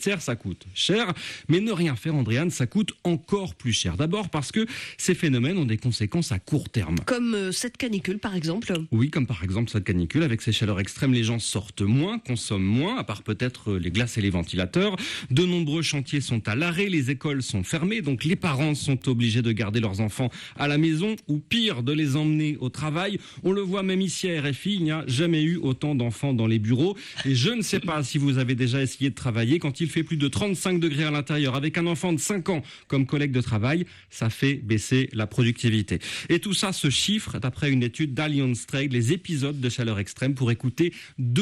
serre, ça coûte cher. Mais ne rien faire, Andréane, ça coûte encore plus cher. D'abord parce que ces phénomènes ont des conséquences à court terme. Comme cette canicule, par exemple. Oui, comme par exemple cette canicule. Avec ces chaleurs extrêmes, les gens sortent moins, consomment moins, à part peut-être les glaces et les ventilateurs. De nombreux chantiers sont à l'arrêt, les écoles sont fermées, donc les parents sont obligés de garder leurs enfants à la maison ou pire, de les emmener au travail. On le voit même ici à RFI, il n'y a jamais eu autant d'enfants dans les bureaux. Et je ne sais pas si vous avez déjà essayé de travailler quand il fait plus de 35 degrés à l'intérieur avec un enfant de 5 ans comme collègue de travail, ça fait baisser la productivité. Et tout ça se chiffre d'après une étude d'Allianz Trade, les épisodes de chaleur extrême pourraient coûter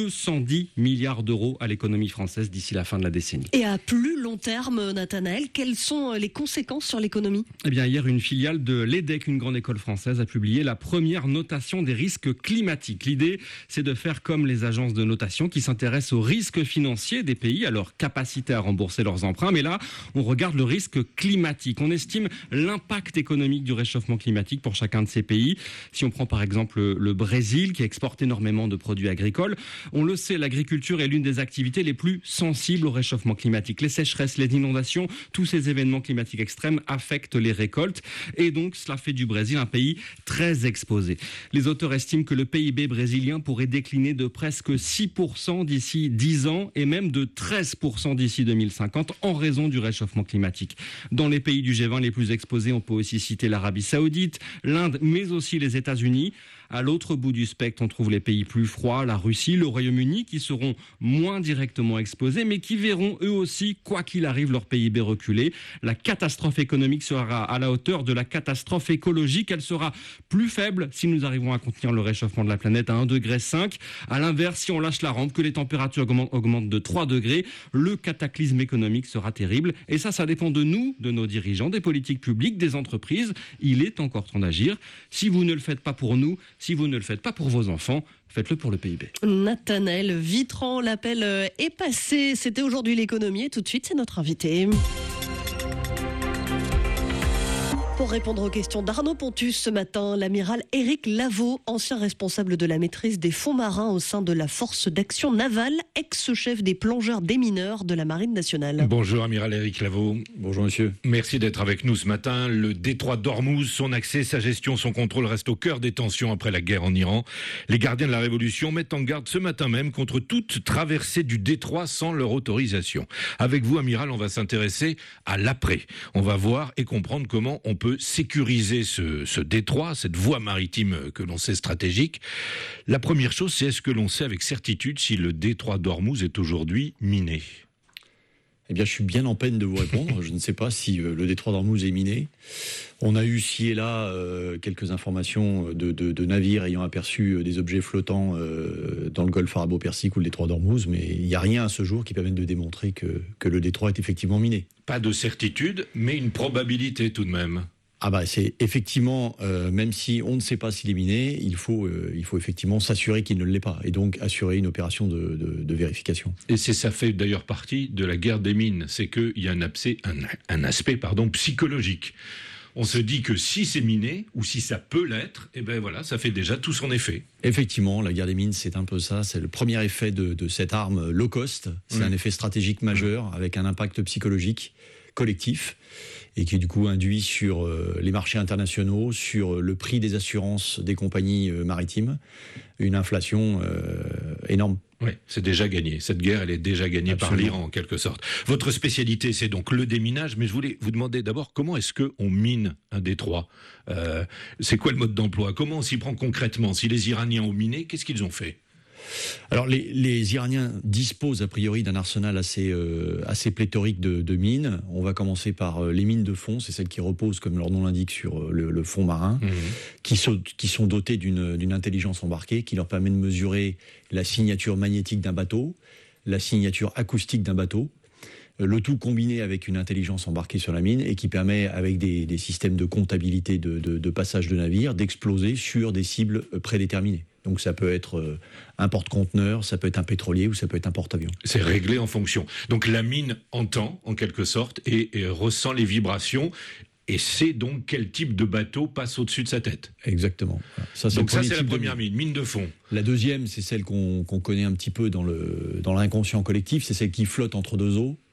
210 milliards d'euros à l'économie française d'ici la fin de la décennie. Et à plus long terme, Nathanaël, quelles sont les conséquences sur l'économie ? Eh bien, hier, une filiale de l'EDEC, une grande école française, a publié la première notation des risques climatiques. L'idée, c'est de faire comme les agences de notation qui s'intéressent aux risques financiers des pays, à leur capacité à rembourser leurs emprunts. Mais là, on regarde le risque climatique. On estime l'impact économique du réchauffement climatique pour chacun de ces pays. Si on prend par exemple le Brésil, qui exporte énormément de produits agricoles, on le sait, l'agriculture est l'une des activités les plus sensibles au réchauffement climatique. Les sécheresses, les inondations, tous ces événements climatiques extrêmes affectent les récoltes et donc cela fait du Brésil un pays très exposé. Les auteurs estiment que le PIB brésilien pourrait décliner de presque 6% d'ici 10 ans et même de 13% d'ici 2050 en raison du réchauffement climatique. Dans les pays du G20 les plus exposés, on peut aussi citer l'Arabie Saoudite, l'Inde, mais aussi les États-Unis. À l'autre bout du spectre, on trouve les pays plus froids, la Russie, le Royaume-Uni, qui seront moins directement exposés, mais qui verront eux aussi, quoi qu'il arrive, leur PIB reculer. La catastrophe économique sera à la hauteur de la catastrophe écologique. Elle sera plus faible si nous arrivons à contenir le réchauffement de la planète à 1,5 degré. À l'inverse, si on lâche la rampe, que les températures augmentent de 3 degrés, le cataclysme économique sera terrible. Et ça dépend de nous, de nos dirigeants, des politiques publiques, des entreprises. Il est encore temps d'agir. Si vous ne le faites pas pour nous, si vous ne le faites pas pour vos enfants, faites-le pour le PIB. Nathanaël Vitran, l'appel est passé. C'était aujourd'hui l'économie et tout de suite, c'est notre invité. Pour répondre aux questions d'Arnaud Pontus ce matin, l'amiral Éric Lavaux, ancien responsable de la maîtrise des fonds marins au sein de la force d'action navale, ex-chef des plongeurs démineurs de la Marine nationale. Bonjour amiral Éric Lavaux. Bonjour monsieur. Merci d'être avec nous ce matin. Le détroit d'Ormuz, son accès, sa gestion, son contrôle restent au cœur des tensions après la guerre en Iran. Les gardiens de la Révolution mettent en garde ce matin même contre toute traversée du détroit sans leur autorisation. Avec vous amiral, on va s'intéresser à l'après. On va voir et comprendre comment on peut sécuriser ce détroit, cette voie maritime que l'on sait stratégique. La première chose, c'est est-ce que l'on sait avec certitude si le détroit d'Ormuz est aujourd'hui miné ? Eh bien, je suis bien en peine de vous répondre. Je ne sais pas si le détroit d'Ormuz est miné. On a eu ci et là quelques informations de navires ayant aperçu des objets flottants dans le golfe arabo-persique ou le détroit d'Ormuz, mais il n'y a rien à ce jour qui permette de démontrer que le détroit est effectivement miné. Pas de certitude, mais une probabilité tout de même. Ah bah c'est effectivement, même si on ne sait pas s'il est miné, il faut effectivement s'assurer qu'il ne l'est pas, et donc assurer une opération de vérification. Et ça fait d'ailleurs partie de la guerre des mines, c'est qu'il y a un aspect psychologique. On se dit que si c'est miné, ou si ça peut l'être, et ben voilà, ça fait déjà tout son effet. Effectivement, la guerre des mines, c'est un peu ça. C'est le premier effet de cette arme low cost. C'est un effet stratégique majeur, avec un impact psychologique collectif, et qui du coup induit sur les marchés internationaux, sur le prix des assurances des compagnies maritimes, une inflation énorme. Oui, c'est déjà gagné. Cette guerre, elle est déjà gagnée par l'Iran, en quelque sorte. Votre spécialité, c'est donc le déminage, mais je voulais vous demander d'abord, comment est-ce qu'on mine un détroit ? C'est quoi le mode d'emploi ? Comment on s'y prend concrètement ? Si les Iraniens ont miné, qu'est-ce qu'ils ont fait ? Alors les Iraniens disposent a priori d'un arsenal assez pléthorique de mines. On va commencer par les mines de fond, c'est celles qui reposent, comme leur nom l'indique, sur le fond marin, qui sont dotées d'une intelligence embarquée qui leur permet de mesurer la signature magnétique d'un bateau, la signature acoustique d'un bateau, le tout combiné avec une intelligence embarquée sur la mine et qui permet, avec des systèmes de comptabilité de passage de navires, d'exploser sur des cibles prédéterminées. Donc ça peut être un porte-conteneur, ça peut être un pétrolier ou ça peut être un porte-avions. C'est réglé en fonction. Donc la mine entend, en quelque sorte, et ressent les vibrations, et sait donc quel type de bateau passe au-dessus de sa tête. Exactement. Donc ça, c'est la première mine de fond. La deuxième, c'est celle qu'on connaît un petit peu dans l'inconscient collectif, c'est celle qui flotte entre deux eaux,